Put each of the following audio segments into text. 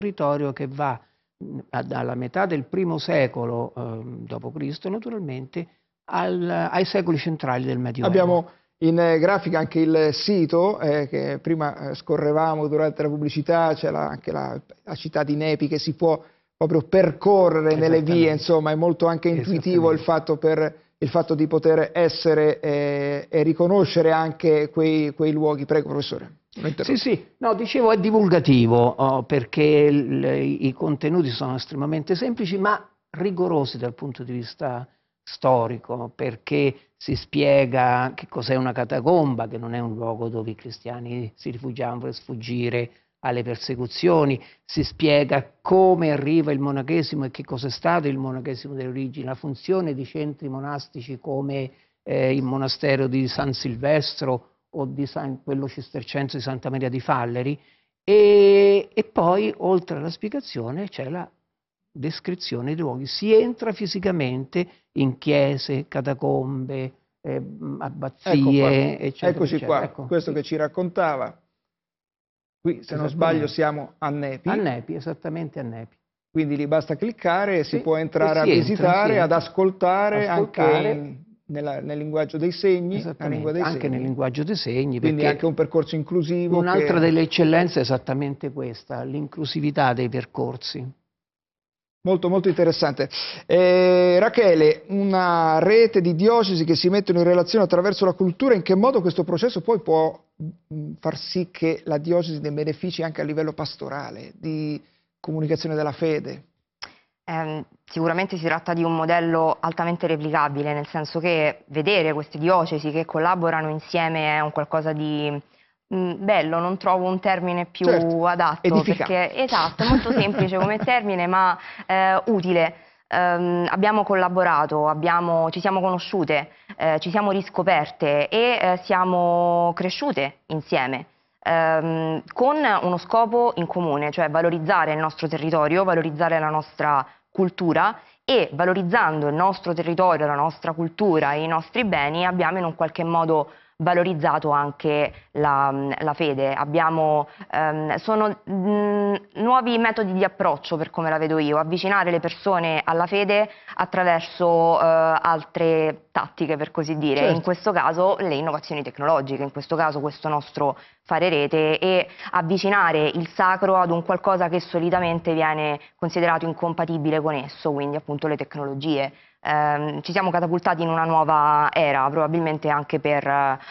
territorio che va dalla metà del I secolo d.C. naturalmente ai secoli centrali del Medioevo. Abbiamo in grafica anche il sito che prima scorrevamo durante la pubblicità, c'è anche la città di Nepi che si può proprio percorrere nelle vie, insomma è molto anche intuitivo il fatto di poter essere e riconoscere anche quei luoghi. Prego, professore. Sì, no, dicevo è divulgativo perché i contenuti sono estremamente semplici ma rigorosi dal punto di vista storico, perché si spiega che cos'è una catacomba, che non è un luogo dove i cristiani si rifugiavano per sfuggire alle persecuzioni, si spiega come arriva il monachesimo e che cosa è stato il monachesimo delle origini, la funzione di centri monastici come il monastero di San Silvestro o di quello cistercense di Santa Maria di Falleri, e poi oltre alla spiegazione c'è la descrizione dei luoghi. Si entra fisicamente in chiese, catacombe, abbazie, eccetera. Eccoci eccetera. qua, Ecco, questo che ci raccontava. Qui, se non sbaglio, siamo a Nepi. A Nepi, esattamente a Nepi. Quindi lì basta cliccare e si può entrare a visitare, ad ascoltare anche nel linguaggio dei segni. Anche nel linguaggio dei segni. Quindi anche un percorso inclusivo. Un'altra delle eccellenze è esattamente questa, l'inclusività dei percorsi. Molto molto interessante. Rachele, una rete di diocesi che si mettono in relazione attraverso la cultura, in che modo questo processo poi può far sì che la diocesi ne benefici anche a livello pastorale, di comunicazione della fede? Sicuramente si tratta di un modello altamente replicabile, nel senso che vedere queste diocesi che collaborano insieme è un qualcosa di bello, non trovo un termine più adatto, perché esatto, è molto semplice come termine ma utile. Abbiamo collaborato, ci siamo conosciute, ci siamo riscoperte e siamo cresciute insieme. Con uno scopo in comune, cioè valorizzare il nostro territorio, valorizzare la nostra cultura, e valorizzando il nostro territorio, la nostra cultura e i nostri beni abbiamo in un qualche modo valorizzato anche la fede. Sono nuovi metodi di approccio, per come la vedo io, avvicinare le persone alla fede attraverso altre tattiche, per così dire, in questo caso le innovazioni tecnologiche, in questo caso questo nostro fare rete, e avvicinare il sacro ad un qualcosa che solitamente viene considerato incompatibile con esso, quindi appunto le tecnologie. Ci siamo catapultati in una nuova era, probabilmente anche per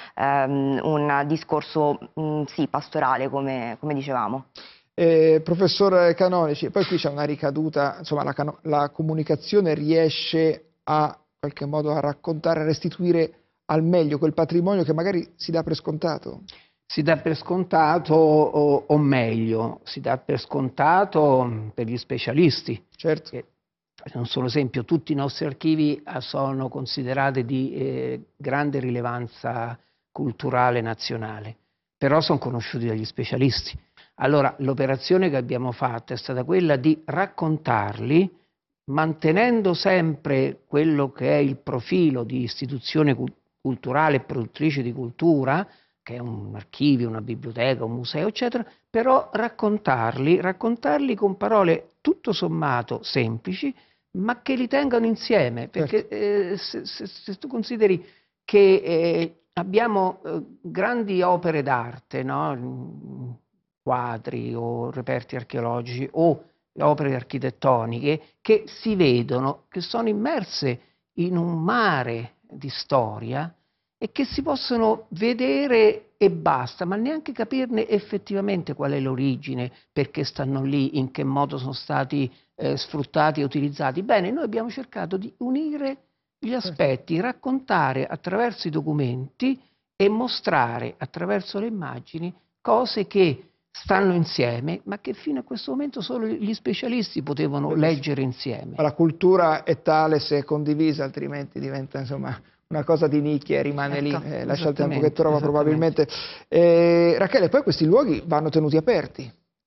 un discorso sì, pastorale, come dicevamo. Professor Canonici, poi qui c'è una ricaduta, insomma la comunicazione riesce in qualche modo a raccontare, a restituire al meglio quel patrimonio che magari si dà per scontato? Si dà per scontato o meglio, si dà per scontato per gli specialisti. Certo. Un solo esempio, tutti i nostri archivi sono considerati di grande rilevanza culturale nazionale, però sono conosciuti dagli specialisti. Allora l'operazione che abbiamo fatto è stata quella di raccontarli mantenendo sempre quello che è il profilo di istituzione culturale e produttrice di cultura, che è un archivio, una biblioteca, un museo, eccetera, però raccontarli con parole tutto sommato semplici, ma che li tengano insieme, perché se tu consideri che abbiamo grandi opere d'arte, no? Quadri o reperti archeologici o opere architettoniche che si vedono, che sono immerse in un mare di storia e che si possono vedere e basta, ma neanche capirne effettivamente qual è l'origine, perché stanno lì, in che modo sono stati sfruttati e utilizzati. Bene, noi abbiamo cercato di unire gli aspetti, raccontare attraverso i documenti e mostrare attraverso le immagini cose che stanno insieme, ma che fino a questo momento solo gli specialisti potevano leggere insieme. La cultura è tale se è condivisa, altrimenti diventa insomma una cosa di nicchia e rimane lì, lascia il tempo che trova probabilmente. Rachele, poi questi luoghi vanno tenuti aperti.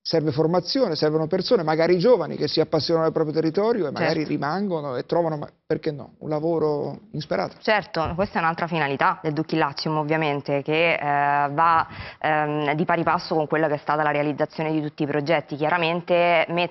serve formazione, servono persone, magari giovani, che si appassionano al proprio territorio e magari Certo. rimangono e trovano, perché no, un lavoro insperato. Certo, questa è un'altra finalità del Ducchillazium ovviamente, che va di pari passo con quella che è stata la realizzazione di tutti i progetti. Chiaramente mettere